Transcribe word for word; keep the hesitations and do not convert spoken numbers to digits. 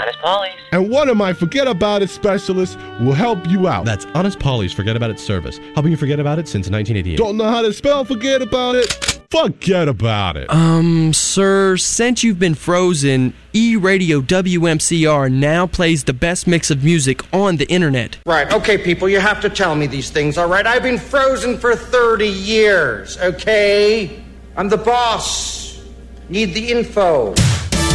Honest Polly's. And one of my Forget About It specialists will help you out. That's Honest Polly's Forget About It service, helping you forget about it since nineteen eighty-eight. Don't know how to spell Forget About It? Forget about it. Um, sir, since you've been frozen, E-Radio W M C R now plays the best mix of music on the internet. Right, okay, people, you have to tell me these things, all right? I've been frozen for thirty years, okay? I'm the boss. Need the info.